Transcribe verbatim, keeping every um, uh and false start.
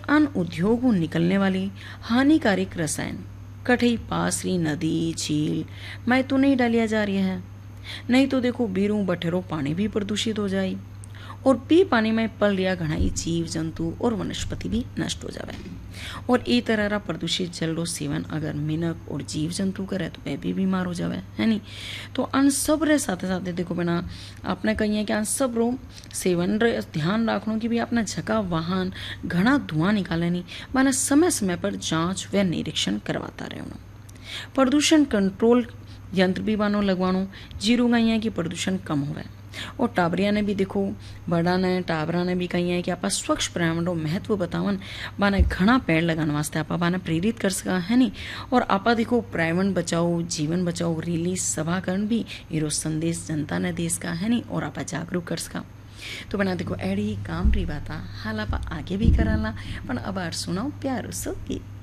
अन उद्योगों निकलने वाली हानिकारक रसायन कठई पासरी नदी झील मैं तो नहीं डालिया जा रही है। नहीं तो देखो बीरू बठेरो पानी भी प्रदूषित हो जाए और पी पानी में पल रिया घणाई जीव जंतु और वनस्पति भी नष्ट हो जावे। और ई तरह रा प्रदूषित जल रो सेवन अगर मिनक और जीव जंतु करे तो वे भी बीमार हो जावे है नी। तो अन सब रे साथे साथे देखो बना आपने कही कि अन सब रो सेवन रे ध्यान रखनो कि भी अपना जगह वाहन घना धुआं निकाले नहीं माना समय समय पर जांच व निरीक्षण करवाता रहना। प्रदूषण कंट्रोल यंत्र भी बानो लगवानो जीरो गई कि प्रदूषण कम होवे। और टाबरिया ने भी देखो बड़ा ने टाबरा ने भी कही है कि आप स्वच्छ पर्यावरण रो महत्व बतावन बाने घना पेड़ लगाने वास्ते आप बाने प्रेरित कर सका है नी। और आप देखो पर्यावरण बचाओ जीवन बचाओ रैली सभाकरण भी इरो संदेश जनता ने देश का है नी और आप जागरूक कर सका। तो बना देखो एड़ी काम री बात हाल आप आगे भी कराला पण अब आर सुनाओ प्यारो सो गीत।